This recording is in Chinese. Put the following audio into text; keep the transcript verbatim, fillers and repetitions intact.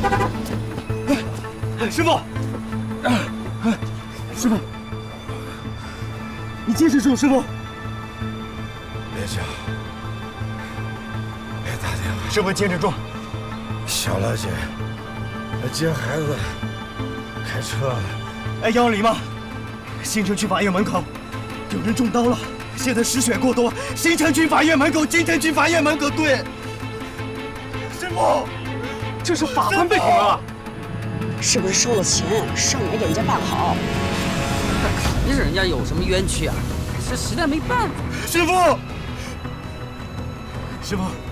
师傅，师傅，你坚持住，师傅。 别叫，别打电话。 师傅坚持住。 小老姐，接孩子，开车了。 哎，幺零吗？新城区法院门口有人中刀了，现在失血过多。新城区法院门口，新城区法院门口，对。师傅，这是法官被捅了。 是不是收了钱，上来给人家办好？ 那肯定是人家有什么冤屈啊，这实在没办法。 师傅，师傅。